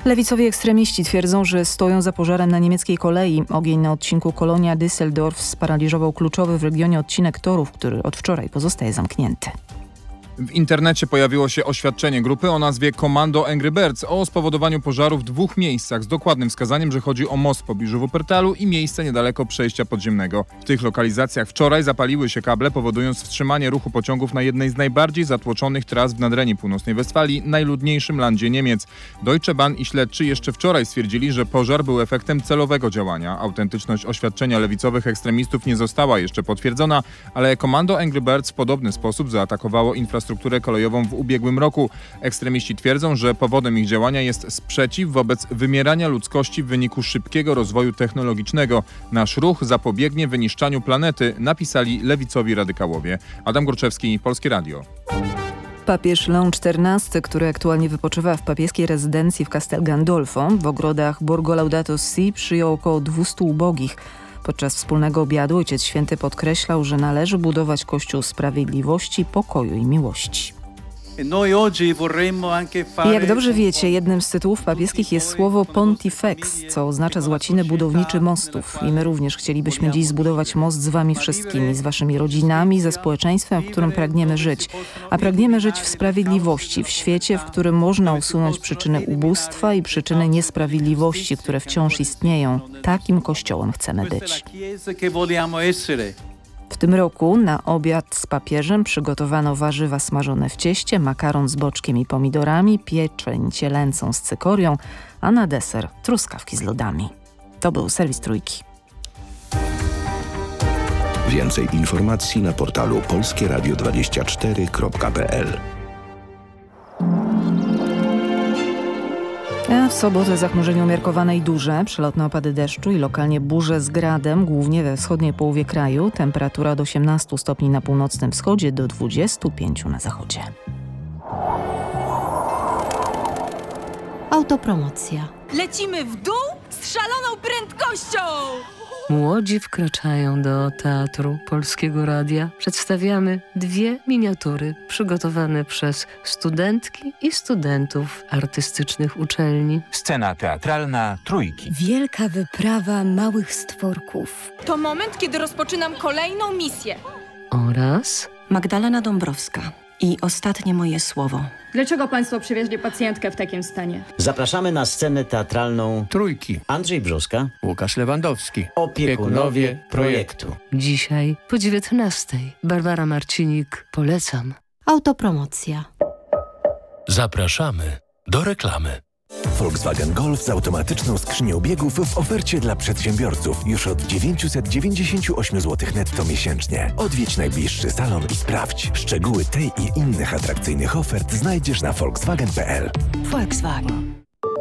Lewicowi ekstremiści twierdzą, że stoją za pożarem na niemieckiej kolei. Ogień na odcinku Kolonia-Düsseldorf sparaliżował kluczowy w regionie odcinek torów, który od wczoraj pozostaje zamknięty. W internecie pojawiło się oświadczenie grupy o nazwie Komando Angry Birds o spowodowaniu pożaru w 2 miejscach z dokładnym wskazaniem, że chodzi o most w pobliżu Wuppertalu i miejsce niedaleko przejścia podziemnego. W tych lokalizacjach wczoraj zapaliły się kable, powodując wstrzymanie ruchu pociągów na jednej z najbardziej zatłoczonych tras w Nadrenii Północnej Westfalii, najludniejszym landzie Niemiec. Deutsche Bahn i śledczy jeszcze wczoraj stwierdzili, że pożar był efektem celowego działania. Autentyczność oświadczenia lewicowych ekstremistów nie została jeszcze potwierdzona, ale Komando Angry Birds w podobny sposób zaatakowało infrastrukturę kolejową w ubiegłym roku. Ekstremiści twierdzą, że powodem ich działania jest sprzeciw wobec wymierania ludzkości w wyniku szybkiego rozwoju technologicznego. Nasz ruch zapobiegnie wyniszczaniu planety, napisali lewicowi radykałowie. Adam Górczewski, Polskie Radio. Papież Leon XIV, który aktualnie wypoczywa w papieskiej rezydencji w Castel Gandolfo, w ogrodach Borgo Laudato Si przyjął około 200 ubogich. Podczas wspólnego obiadu Ojciec Święty podkreślał, że należy budować Kościół sprawiedliwości, pokoju i miłości. Jak dobrze wiecie, jednym z tytułów papieskich jest słowo pontifex, co oznacza z łaciny budowniczy mostów. I my również chcielibyśmy dziś zbudować most z wami wszystkimi, z waszymi rodzinami, ze społeczeństwem, w którym pragniemy żyć. A pragniemy żyć w sprawiedliwości, w świecie, w którym można usunąć przyczyny ubóstwa i przyczyny niesprawiedliwości, które wciąż istnieją. Takim Kościołem chcemy być. W tym roku na obiad z papieżem przygotowano warzywa smażone w cieście, makaron z boczkiem i pomidorami, pieczeń cielęcą z cykorią, a na deser truskawki z lodami. To był serwis Trójki. Więcej informacji na portalu polskieradio24.pl. A w sobotę zachmurzenie umiarkowane i duże, przelotne opady deszczu i lokalnie burze z gradem, głównie we wschodniej połowie kraju. Temperatura od 18 stopni na północnym wschodzie do 25 na zachodzie. Autopromocja. Lecimy w dół z szaloną prędkością! Młodzi wkraczają do Teatru Polskiego Radia. Przedstawiamy 2 miniatury przygotowane przez studentki i studentów artystycznych uczelni. Scena teatralna Trójki. Wielka wyprawa małych stworków. To moment, kiedy rozpoczynam kolejną misję. Oraz Magdalena Dąbrowska. I ostatnie moje słowo. Dlaczego państwo przywieźli pacjentkę w takim stanie? Zapraszamy na scenę teatralną Trójki. Andrzej Brzoska, Łukasz Lewandowski. Opiekunowie projektu. dzisiaj po 19:00. Barbara Marcinik. Polecam. Autopromocja. Zapraszamy do reklamy. Volkswagen Golf z automatyczną skrzynią biegów w ofercie dla przedsiębiorców już od 998 zł netto miesięcznie. Odwiedź najbliższy salon i sprawdź. Szczegóły tej i innych atrakcyjnych ofert znajdziesz na volkswagen.pl. Volkswagen.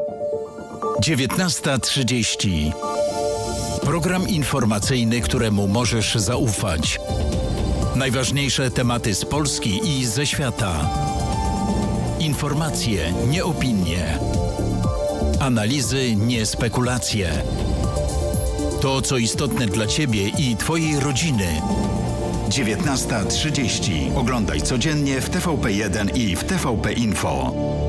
19:30. Program informacyjny, któremu możesz zaufać. Najważniejsze tematy z Polski i ze świata. Informacje, nie opinie. Analizy, nie spekulacje. To, co istotne dla Ciebie i Twojej rodziny. 19:30. Oglądaj codziennie w TVP1 i w TVP Info.